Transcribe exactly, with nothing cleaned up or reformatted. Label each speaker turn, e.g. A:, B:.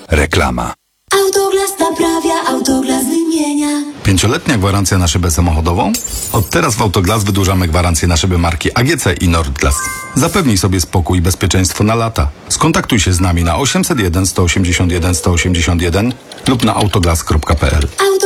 A: Reklama.
B: Autoglas naprawia, Autoglas wymienia.
A: Pięcioletnia gwarancja na szybę samochodową? Od teraz w Autoglas wydłużamy gwarancję na szyby marki A G C i Nordglas. Zapewnij sobie spokój i bezpieczeństwo na lata. Skontaktuj się z nami na osiemset jeden sto osiemdziesiąt jeden sto osiemdziesiąt jeden lub na autoglas kropka p l.